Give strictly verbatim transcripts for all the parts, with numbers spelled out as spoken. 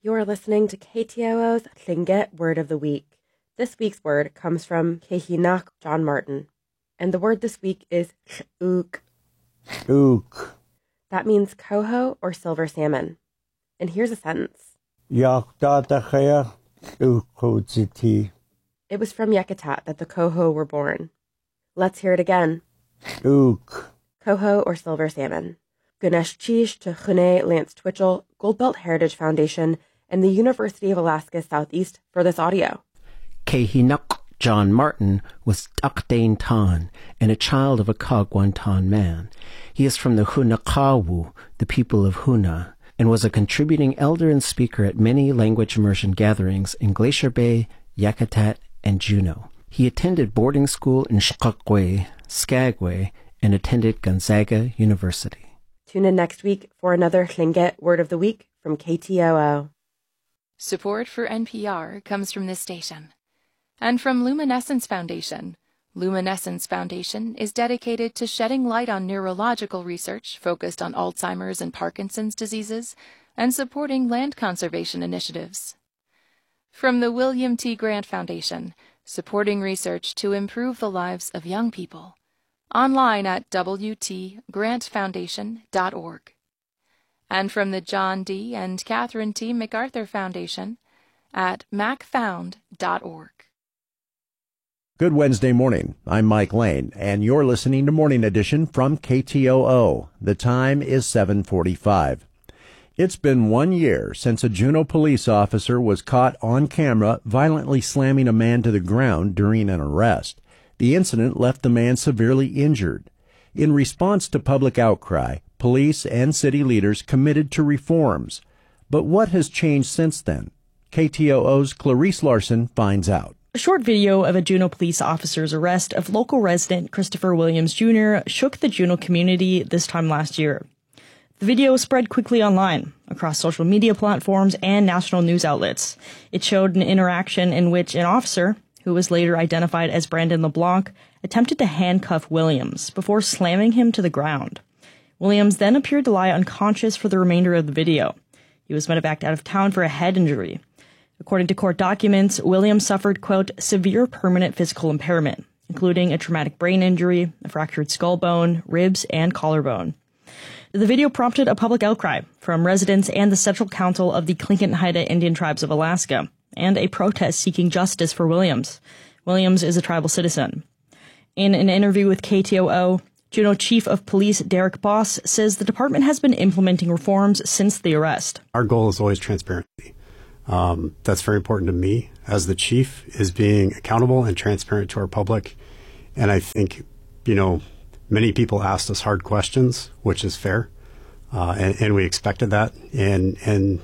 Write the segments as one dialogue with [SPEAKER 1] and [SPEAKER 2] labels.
[SPEAKER 1] You're listening to K T O O's Tlingit Word of the Week. This week's word comes from Kehinach John Martin. And the word this week is tl'uk.
[SPEAKER 2] Tl'uk.
[SPEAKER 1] That means coho or silver salmon. And here's a sentence.
[SPEAKER 2] It
[SPEAKER 1] was from Yakutat that the coho were born. Let's hear it again.
[SPEAKER 2] Tl'uk.
[SPEAKER 1] Coho or silver salmon. Ganesh Chish to Chune Lance Twitchell, Goldbelt Heritage Foundation, and the University of Alaska Southeast for this audio.
[SPEAKER 3] Kehinach John Martin was Takdain Tan and a child of a Kagwan Tan man. He is from the Hunakawu, the people of Huna, and was a contributing elder and speaker at many language immersion gatherings in Glacier Bay, Yakutat, and Juneau. He attended boarding school in Skagway, Skagway, and attended Gonzaga University.
[SPEAKER 1] Tune in next week for another Tlingit Word of the Week from K T O O.
[SPEAKER 4] Support for N P R comes from this station. And from Luminescence Foundation. Luminescence Foundation is dedicated to shedding light on neurological research focused on Alzheimer's and Parkinson's diseases and supporting land conservation initiatives. From the William T. Grant Foundation, supporting research to improve the lives of young people. Online at w t grant foundation dot org. And from the John D. and Catherine T. MacArthur Foundation at mac found dot org.
[SPEAKER 5] Good Wednesday morning. I'm Mike Lane, and you're listening to Morning Edition from K T O O. The time is seven forty-five. It's been one year since a Juneau police officer was caught on camera violently slamming a man to the ground during an arrest. The incident left the man severely injured. In response to public outcry, police and city leaders committed to reforms. But what has changed since then? K T O O's Clarice Larson finds out.
[SPEAKER 6] A short video of a Juneau police officer's arrest of local resident Christopher Williams Junior shook the Juneau community this time last year. The video spread quickly online, across social media platforms and national news outlets. It showed an interaction in which an officer, who was later identified as Brandon LeBlanc, attempted to handcuff Williams before slamming him to the ground. Williams then appeared to lie unconscious for the remainder of the video. He was medevaced out of town for a head injury. According to court documents, Williams suffered, quote, severe permanent physical impairment, including a traumatic brain injury, a fractured skull bone, ribs, and collarbone. The video prompted a public outcry from residents and the Central Council of the Tlingit Haida Indian Tribes of Alaska, and a protest seeking justice for Williams. Williams is a tribal citizen. In an interview with K T O O, Juneau Chief of Police Derek Boss says the department has been implementing reforms since the arrest.
[SPEAKER 7] Our goal is always transparency. Um, that's very important to me as the chief, is being accountable and transparent to our public. And I think, you know, many people asked us hard questions, which is fair. Uh, and, and we expected that. And, and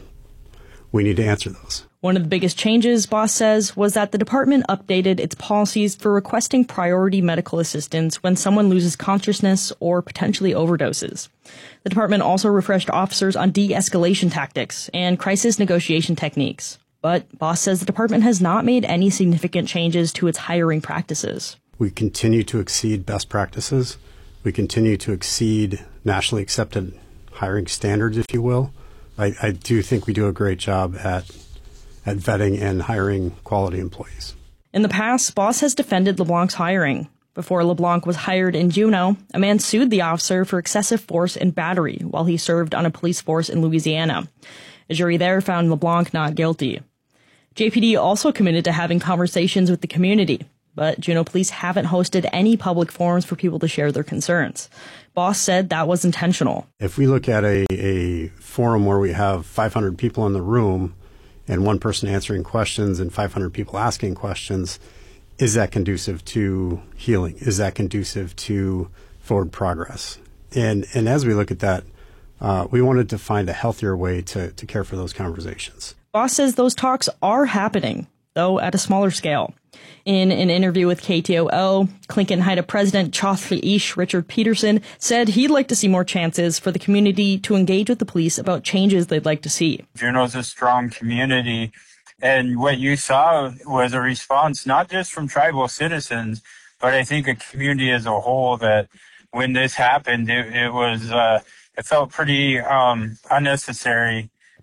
[SPEAKER 7] we need to answer those.
[SPEAKER 6] One of the biggest changes, Boss says, was that the department updated its policies for requesting priority medical assistance when someone loses consciousness or potentially overdoses. The department also refreshed officers on de-escalation tactics and crisis negotiation techniques. But Boss says the department has not made any significant changes to its hiring practices.
[SPEAKER 7] We continue to exceed best practices. We continue to exceed nationally accepted hiring standards, if you will. I, I do think we do a great job at at vetting and hiring quality employees.
[SPEAKER 6] In the past, Boss has defended LeBlanc's hiring. Before LeBlanc was hired in Juneau, a man sued the officer for excessive force and battery while he served on a police force in Louisiana. A jury there found LeBlanc not guilty. J P D also committed to having conversations with the community, but Juneau police haven't hosted any public forums for people to share their concerns. Boss said that was intentional.
[SPEAKER 7] If we look at a, a forum where we have five hundred people in the room and one person answering questions and five hundred people asking questions, is that conducive to healing? Is that conducive to forward progress? And and as we look at that, uh, we wanted to find a healthier way to, to care for those conversations.
[SPEAKER 6] Boss says those talks are happening, though at a smaller scale. In an interview with K T O O, Tlingit Haida President Chothri Ish Richard Peterson said he'd like to see more chances for the community to engage with the police about changes they'd like to see.
[SPEAKER 8] Juneau's a strong community, and what you saw was a response not just from tribal citizens, but I think a community as a whole, that when this happened, it, it was uh, it felt pretty um, unnecessary.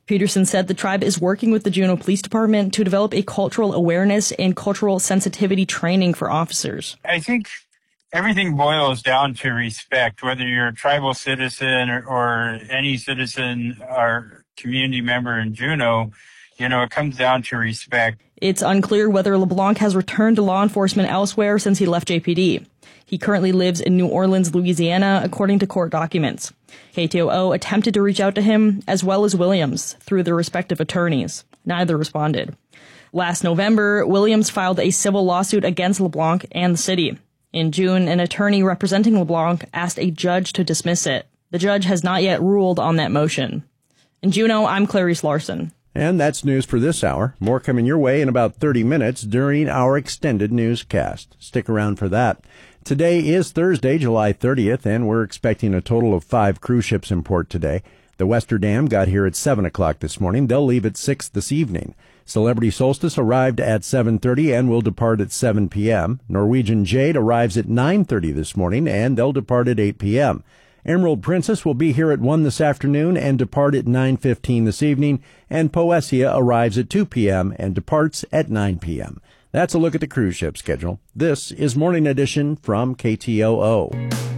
[SPEAKER 6] Peterson said the tribe is working with the Juneau Police Department to develop a cultural awareness and cultural sensitivity training for officers.
[SPEAKER 8] I think everything boils down to respect, whether you're a tribal citizen or, or any citizen or community member in Juneau. You know, it comes down to respect.
[SPEAKER 6] It's unclear whether LeBlanc has returned to law enforcement elsewhere since he left J P D. He currently lives in New Orleans, Louisiana, according to court documents. K T O O attempted to reach out to him, as well as Williams, through their respective attorneys. Neither responded. Last November, Williams filed a civil lawsuit against LeBlanc and the city. In June, an attorney representing LeBlanc asked a judge to dismiss it. The judge has not yet ruled on that motion. In Juneau, I'm Clarice Larson.
[SPEAKER 5] And that's news for this hour. More coming your way in about thirty minutes during our extended newscast. Stick around for that. Today is Thursday, July thirtieth, and we're expecting a total of five cruise ships in port today. The Westerdam got here at seven o'clock this morning. They'll leave at six this evening. Celebrity Solstice arrived at seven thirty and will depart at seven p.m. Norwegian Jade arrives at nine thirty this morning, and they'll depart at eight p.m. Emerald Princess will be here at one this afternoon and depart at nine fifteen this evening, and Poesia arrives at two p.m. and departs at nine p.m. That's a look at the cruise ship schedule. This is Morning Edition from K T O O.